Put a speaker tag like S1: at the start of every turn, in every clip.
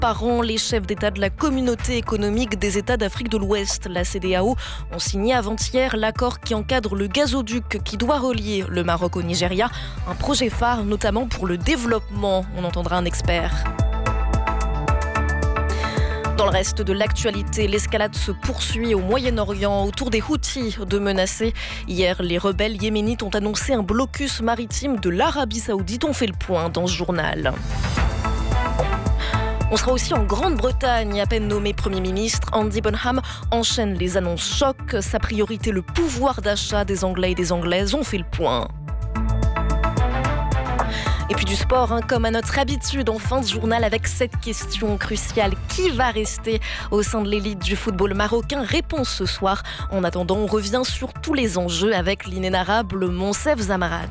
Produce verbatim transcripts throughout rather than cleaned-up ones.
S1: par an, les chefs d'État de la Communauté économique des États d'Afrique de l'Ouest, la C E D E A O, ont signé avant-hier l'accord qui encadre le gazoduc qui doit relier le Maroc au Nigeria. Un projet phare, notamment pour le développement. On entendra un expert. Dans le reste de l'actualité, l'escalade se poursuit au Moyen-Orient autour des Houthis de menacer. Hier, les rebelles yéménites ont annoncé un blocus maritime de l'Arabie Saoudite. On fait le point dans ce journal. On sera aussi en Grande-Bretagne. À peine nommé Premier ministre, Andy Bonham enchaîne les annonces chocs. Sa priorité, le pouvoir d'achat des Anglais et des Anglaises. On fait le point. Et puis du sport, hein, comme à notre habitude en fin de journal avec cette question cruciale. Qui va rester au sein de l'élite du football marocain? Réponse ce soir. En attendant, on revient sur tous les enjeux avec l'inénarrable Monsef Zamarat.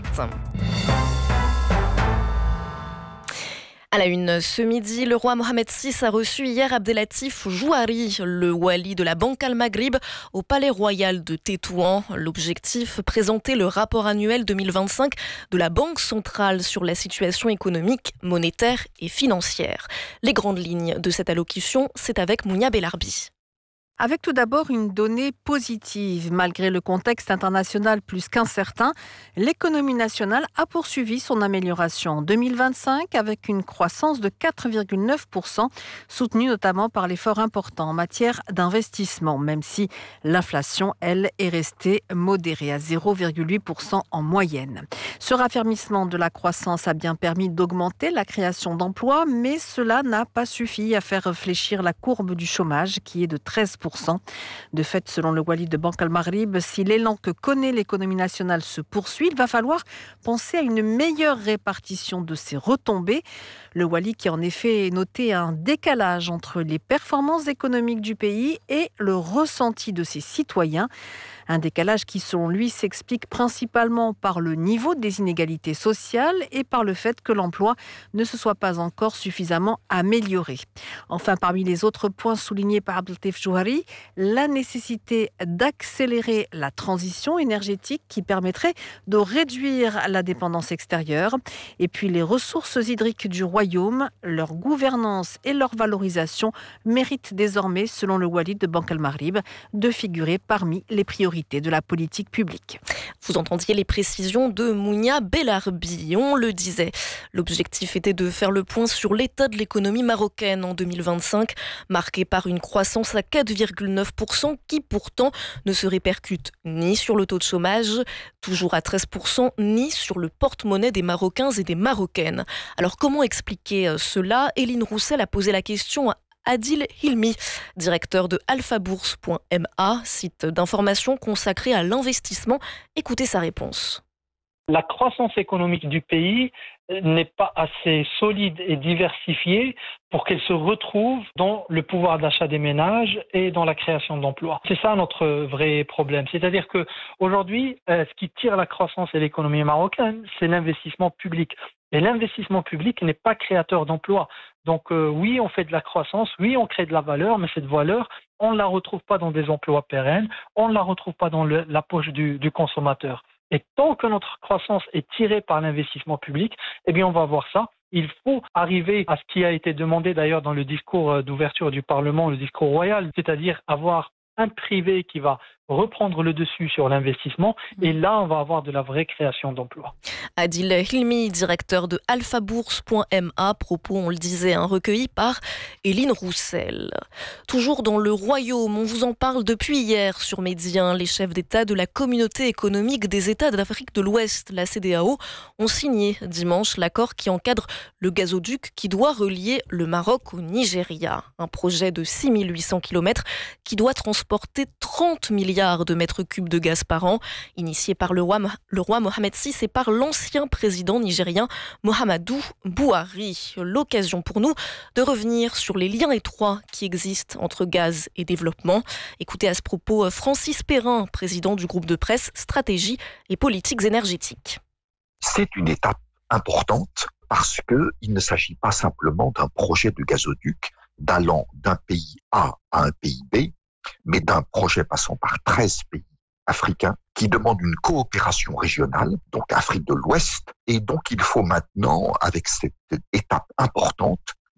S1: À la une, ce midi, le roi Mohamed six a reçu hier Abdelatif Jouari, le wali de la Banque Al-Maghrib, au palais royal de Tétouan. L'objectif, présenter le rapport annuel deux mille vingt-cinq de la Banque centrale sur la situation économique, monétaire et financière. Les grandes lignes de cette allocution, c'est avec Mounia Belarbi.
S2: Avec tout d'abord une donnée positive. Malgré le contexte international plus qu'incertain, l'économie nationale a poursuivi son amélioration en deux mille vingt-cinq avec une croissance de quatre virgule neuf pour cent, soutenue notamment par l'effort important en matière d'investissement, même si l'inflation, elle, est restée modérée à zéro virgule huit pour cent en moyenne. Ce raffermissement de la croissance a bien permis d'augmenter la création d'emplois, mais cela n'a pas suffi à faire fléchir la courbe du chômage qui est de treize pour cent. De fait, selon le wali de Banque Al-Maghrib, si l'élan que connaît l'économie nationale se poursuit, il va falloir penser à une meilleure répartition de ses retombées. Le wali qui en effet noté un décalage entre les performances économiques du pays et le ressenti de ses citoyens. Un décalage qui, selon lui, s'explique principalement par le niveau des inégalités sociales et par le fait que l'emploi ne se soit pas encore suffisamment amélioré. Enfin, parmi les autres points soulignés par Abdelatif Jouari, la nécessité d'accélérer la transition énergétique qui permettrait de réduire la dépendance extérieure. Et puis les ressources hydriques du royaume, leur gouvernance et leur valorisation méritent désormais, selon le wali de Banque Al-Maghrib, de figurer parmi les priorités de la politique publique.
S1: Vous entendiez les précisions de Mounia Belarbi. On le disait, l'objectif était de faire le point sur l'état de l'économie marocaine en deux mille vingt-cinq, marqué par une croissance à quatre virgule neuf pour cent qui pourtant ne se répercute ni sur le taux de chômage, toujours à treize pour cent, ni sur le porte-monnaie des Marocains et des Marocaines. Alors comment expliquer cela? Eline Roussel a posé la question à Adil Hilmi, directeur de alphabourse point m a, site d'information consacré à l'investissement. Écoutez sa réponse.
S3: La croissance économique du pays n'est pas assez solide et diversifiée pour qu'elle se retrouve dans le pouvoir d'achat des ménages et dans la création d'emplois. C'est ça notre vrai problème. C'est-à-dire qu'aujourd'hui, ce qui tire la croissance et l'économie marocaine, c'est l'investissement public. Et l'investissement public n'est pas créateur d'emplois. Donc euh, oui, on fait de la croissance, oui, on crée de la valeur, mais cette valeur, on ne la retrouve pas dans des emplois pérennes, on ne la retrouve pas dans le, la poche du, du consommateur. Et tant que notre croissance est tirée par l'investissement public, eh bien on va voir ça. Il faut arriver à ce qui a été demandé d'ailleurs dans le discours d'ouverture du Parlement, le discours royal, c'est-à-dire avoir un privé qui va reprendre le dessus sur l'investissement et là on va avoir de la vraie création d'emplois.
S1: Adil Hilmi, directeur de alphabourse point m a, propos, on le disait, hein, recueillis par Eline Roussel. Toujours dans le royaume, on vous en parle depuis hier sur Médien. Les chefs d'État de la Communauté économique des États d'Afrique de l'Ouest, la C E D E A O, ont signé dimanche l'accord qui encadre le gazoduc qui doit relier le Maroc au Nigeria. Un projet de six mille huit cents kilomètres qui doit transporter trente milliards de mètres cubes de gaz par an, initié par le roi, le roi Mohamed six et par l'ancien président nigérien Muhammadu Buhari. L'occasion pour nous de revenir sur les liens étroits qui existent entre gaz et développement. Écoutez à ce propos Francis Perrin, président du groupe de presse Stratégie et politiques énergétiques.
S4: C'est une étape importante parce qu'il ne s'agit pas simplement d'un projet de gazoduc d'allant d'un pays A à un pays B, mais d'un projet passant par treize pays africains qui demande une coopération régionale, donc Afrique de l'Ouest, et donc il faut maintenant, avec cette étape importante,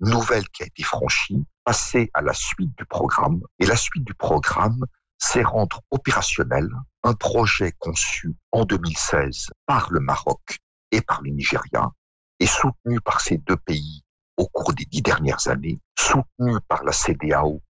S4: nouvelle qui a été franchie, passer à la suite du programme. Et la suite du programme, c'est rendre opérationnel un projet conçu en deux mille seize par le Maroc et par le Nigeria, et soutenu par ces deux pays au cours des dix dernières années, soutenu par la C E D E A O